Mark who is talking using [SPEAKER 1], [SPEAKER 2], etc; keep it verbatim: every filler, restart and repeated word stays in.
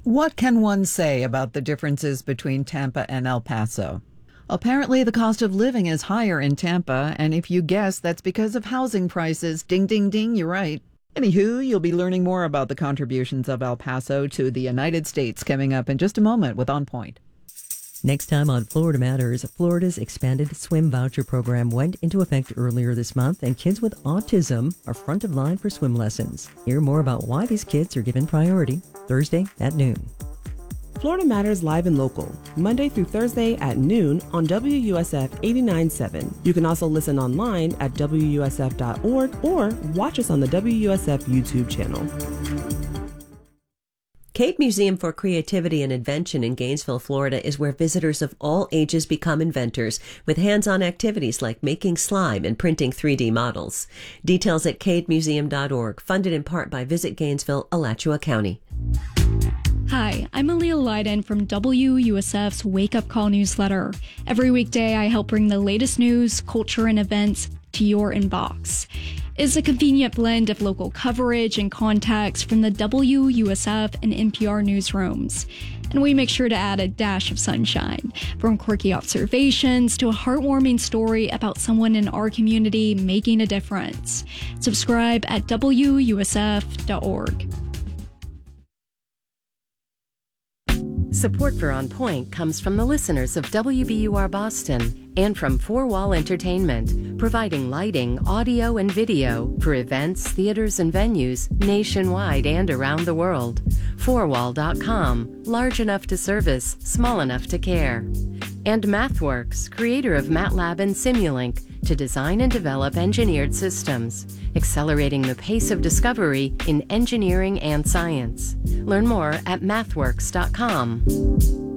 [SPEAKER 1] What can one say about the differences between Tampa and El Paso? Apparently, the cost of living is higher in Tampa, and if you guess that's because of housing prices, ding, ding, ding, you're right. Anywho, you'll be learning more about the contributions of El Paso to the United States coming up in just a moment with On Point.
[SPEAKER 2] Next time on Florida Matters, Florida's expanded swim voucher program went into effect earlier this month, and kids with autism are front of line for swim lessons. Hear more about why these kids are given priority Thursday at noon.
[SPEAKER 3] Florida Matters live and local, Monday through Thursday at noon on W U S F eighty-nine point seven. You can also listen online at W U S F dot org or watch us on the W U S F YouTube channel.
[SPEAKER 4] Cade Museum for Creativity and Invention in Gainesville, Florida is where visitors of all ages become inventors with hands-on activities like making slime and printing three D models. Details at cade museum dot org, funded in part by Visit Gainesville, Alachua County.
[SPEAKER 5] Hi, I'm Aaliyah Leiden from W U S F's Wake Up Call newsletter. Every weekday, I help bring the latest news, culture, and events to your inbox. It's a convenient blend of local coverage and context from the W U S F and N P R newsrooms. And we make sure to add a dash of sunshine, from quirky observations to a heartwarming story about someone in our community making a difference. Subscribe at W U S F dot org.
[SPEAKER 6] Support for On Point comes from the listeners of W B U R Boston and from Four Wall Entertainment, providing lighting, audio, and video for events, theaters, and venues nationwide and around the world. four wall dot com, large enough to service, small enough to care. And MathWorks, creator of MATLAB and Simulink, to design and develop engineered systems, accelerating the pace of discovery in engineering and science. Learn more at mathworks dot com.